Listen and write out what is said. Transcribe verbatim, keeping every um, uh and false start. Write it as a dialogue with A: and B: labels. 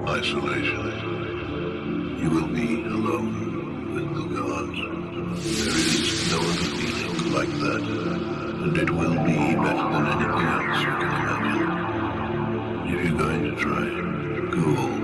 A: Isolation. You will be alone with the gods. There is no other feeling like that, and it will be better than anything else you can imagine. If you're going to try, go all